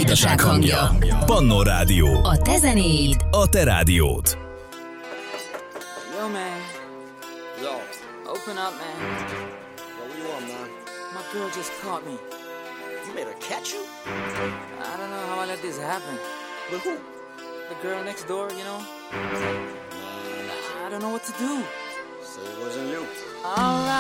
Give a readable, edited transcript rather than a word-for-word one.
Vajdaság hangja. Pannó Rádió. A te zenéid. A te rádiód. Yo, man. Yo. Open up, man. Yo, what you want, man? My girl just caught me. You made her catch you? I don't know how I let this happen. With who? The girl next door, you know? I don't know what to do. So it wasn't you. Alright.